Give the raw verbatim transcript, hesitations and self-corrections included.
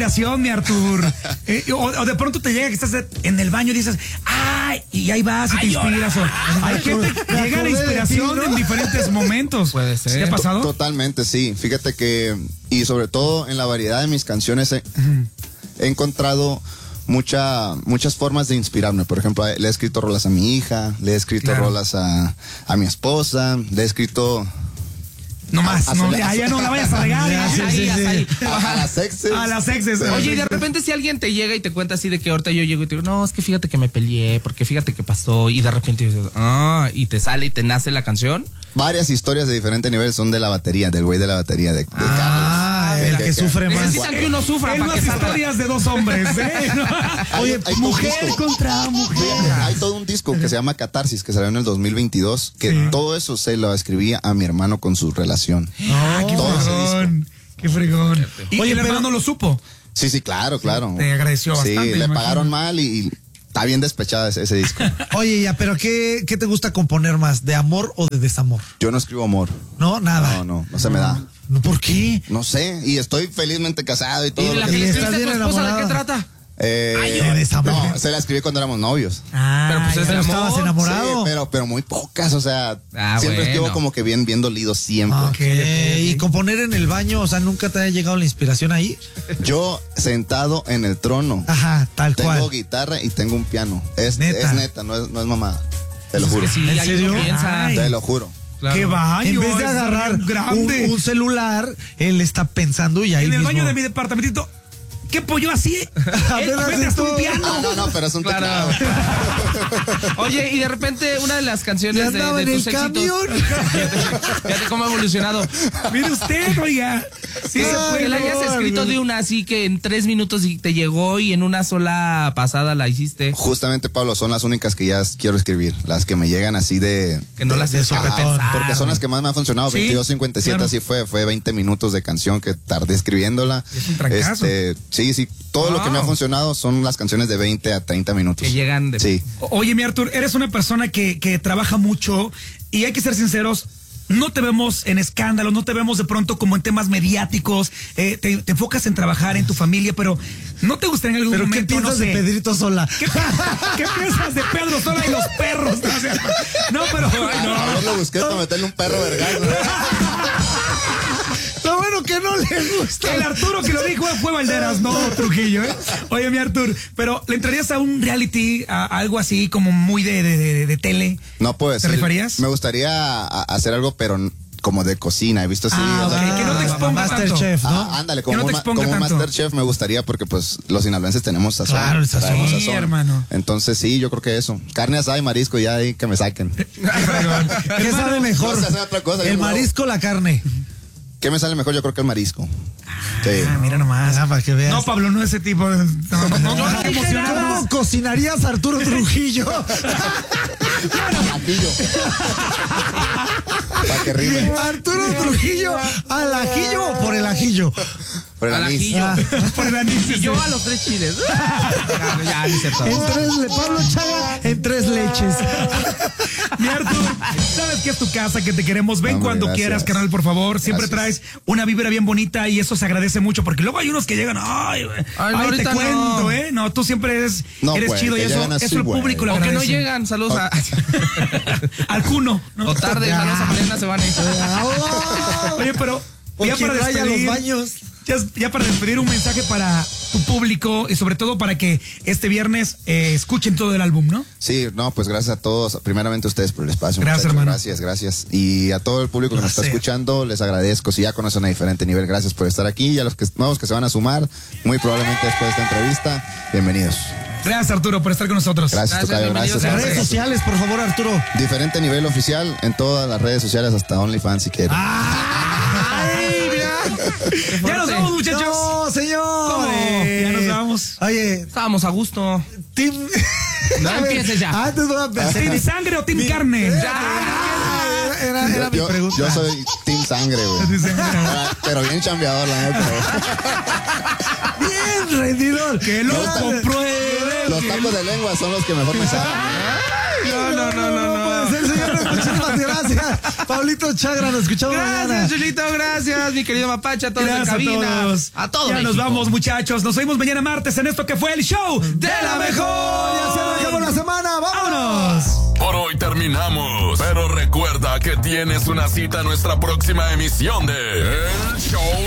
inspiración, mi Artur. Eh, o, o de pronto te llega que estás en el baño y dices, ¡ay! Y ahí vas y te inspiras. O, hay gente que llega la inspiración en diferentes momentos. Puede ser. ¿Te ha pasado? Totalmente, sí. Fíjate que, y sobre todo en la variedad de mis canciones, he, uh-huh. he encontrado mucha, muchas formas de inspirarme. Por ejemplo, le he escrito rolas a mi hija, le he escrito claro. rolas a, a mi esposa, le he escrito... No más, a, no, a, ya no la vayas a regar. Ya, sí, sí, sí. A, a las exes. A las exes. Oye, y de repente si alguien te llega y te cuenta así de que ahorita yo llego y te digo, no, es que fíjate que me peleé, porque fíjate que pasó, y de repente dices, ah, y te sale y te nace la canción. Varias historias de diferente nivel son de la batería, del güey de la batería de, de ah, Carlos. el que, que sufre más. Necesitan que uno sufra para que salga. Historias de dos hombres, ¿eh? Oye, hay, hay mujer contra mujer. Hay todo un disco que se llama Catarsis, que salió en el dos mil veintidós, que sí. todo eso se lo escribía a mi hermano con su relación. Ah, qué todo fregón. Qué fregón. Y Oye, el hermano pero... lo supo. Sí, sí, claro, claro. Te agradeció sí, bastante. Sí, le pagaron mal y... y está bien despechada ese, ese disco. Oye, ya, pero ¿qué, ¿qué te gusta componer más? ¿De amor o de desamor? Yo no escribo amor. No, nada. No, no, no se me da. No, ¿por qué? No sé, y estoy felizmente casado y todo. ¿Y la que le escribiste a tu esposa de qué trata? Eh, Ay, de desamor. No, se la escribí cuando éramos novios. Ah, pero pues pero estabas enamorado. Sí, pero, pero muy pocas, o sea, ah, siempre bueno. estuvo como que bien, bien dolido siempre. Okay, okay. Y componer en el baño, o sea, ¿nunca te ha llegado la inspiración ahí? Yo sentado en el trono. Ajá, tal tengo cual. Tengo guitarra y tengo un piano. Es neta, es neta, no es, no es mamada. Te lo juro. Es que sí, ¿En serio? Te lo juro. Claro. ¡Qué baño! En vez de agarrar un, un celular, él está pensando y ahí en el mismo... baño de mi departamentito. ¿Qué pollo así? ¿Vete un piano? Ah, no, no, pero es un claro. teclado. Oye, y de repente una de las canciones de, de en tus el éxitos. Camión. Fíjate, fíjate cómo ha evolucionado. Mire usted, oiga. Sí, se puede. Que la hayas escrito de una así que en tres minutos y te llegó y en una sola pasada la hiciste. Justamente, Pablo, son las únicas que ya quiero escribir. Las que me llegan así de... Que no de, las de sopetón. Porque son las que más me han funcionado. ¿Sí? veintidós cincuenta y siete claro. Así fue. Fue veinte minutos de canción que tardé escribiéndola. Es un trancazo. Este, sí, sí. Todo wow. lo que me ha funcionado son las canciones de veinte a treinta minutos. Que llegan de... Sí. Oye, mi Artur, eres una persona que, que trabaja mucho y hay que ser sinceros, no te vemos en escándalos, no te vemos de pronto como en temas mediáticos, eh, te, te enfocas en trabajar en tu familia, pero ¿no te gustaría en algún ¿Pero momento? ¿Qué piensas no sé, de Pedrito Sola? ¿Qué, ¿Qué piensas de Pedro Sola y los perros? No, o sea, no pero... Ay, no. A ver, lo busqué para meterle un perro vergazo. Lo bueno que no le gusta. El Arturo que lo dijo fue Valderas, no Trujillo, ¿eh? Oye, mi Artur, pero ¿le entrarías a un reality, a algo así como muy de, de, de, de tele? No puede ser. ¿Te referías? Me gustaría hacer algo, pero como de cocina. He visto así. Ah, o sea, okay. Que no te exponga tanto. Masterchef, ¿no? Ah, ándale, como, no un, como un Masterchef me gustaría porque pues los sinaloenses tenemos sazón. Claro, el sazón. Traemos Sí, sazón. hermano. Entonces sí, yo creo que eso. Carne asada y marisco, ya ahí que me saquen. ¿Qué sabe mejor? No sé hacer otra cosa, ¿El marisco o la carne? ¿Qué me sale mejor? Yo creo que el marisco. Sí. Ah, mira nomás. Ah, para que veas. No, Pablo, no ese tipo. No, no, no, no, no emocionado. ¿Cómo cocinarías Arturo Trujillo? Ajillo. Para que rime. Arturo Trujillo, ¿al ajillo o por el ajillo? Por el Al anís. ajillo. Ah. Por el anís. Y yo a los tres chiles. Ya, ya, ni se todo. En tres, le- Pablo Chaga en tres leches. Mi Artur, sabes que es tu casa, que te queremos. Ven Hombre, cuando gracias. quieras, carnal, por favor. Siempre Gracias. traes una vibra bien bonita y eso se agradece mucho porque luego hay unos que llegan, ay, güey, Ay, no, ay, te ahorita no. cuento, ¿eh? No, tú siempre eres, No, eres güey, chido y que eso, llegan así, eso el güey. público lo O que no agradece. llegan, saludos a... Al cuno, ¿no? O tarde, saludos a Mariana, se van a ir. Oye, pero ya Porque para raya los despedir, baños. ya, ya para despedir un mensaje para tu público y sobre todo para que este viernes eh, escuchen todo el álbum, ¿no? Sí, no, pues gracias a todos. Primeramente a ustedes por el espacio. Gracias, muchachos. hermano. Gracias, gracias. Y a todo el público que nos está Placer. escuchando, les agradezco. Si ya conocen a diferente nivel, gracias por estar aquí. Y a los que, nuevos que se van a sumar, muy probablemente después de esta entrevista, bienvenidos. Gracias, Arturo, por estar con nosotros. Gracias, Gracias, Tocayo. bienvenidos. Gracias. Redes gracias. sociales, por favor, Arturo. Diferente nivel oficial en todas las redes sociales, hasta OnlyFans si quieren. ¡Ay, mira! Ya nos vamos, muchachos. No, señor. ¿Cómo? Ya nos vamos. Oye, Estábamos a gusto. Team. No A ver, empieces ya. Antes voy a empezar. ¿Team sangre o team carne? Ah, Era, era mi yo, pregunta. yo soy Team Sangre, güey. Pero bien chambeador, la neta, güey. Bien, rendidor. Que lo Los- compruebe. Los tacos de lengua son los que mejor me saben. No, no, no, no, no. Puede ser, señor. Muchísimas gracias, Pablito Chagra. Nos escuchamos Gracias, mañana. Chulito, gracias, mi querido Mapache, a todos en Gracias cabina. a todos. A todos. Ya nos vamos, muchachos. Nos vemos mañana martes en esto que fue el show de la mejor. Y así arrancamos la semana. ¡Vámonos! Por hoy terminamos, pero recuerda que tienes una cita en nuestra próxima emisión de El Show